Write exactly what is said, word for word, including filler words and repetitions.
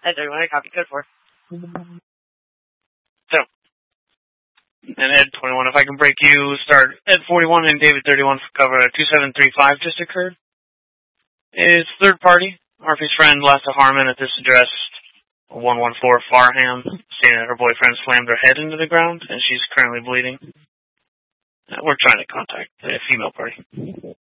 Ed thirty-one, I copy code four. So, and Ed twenty-one, if I can break you, start Ed forty-one and David thirty-one for cover. two seven three five just occurred. It's third party. Murphy's friend Lassa Harmon at this address, one one four Farham, saying that her boyfriend slammed her head into the ground and she's currently bleeding. Uh, We're trying to contact the female party.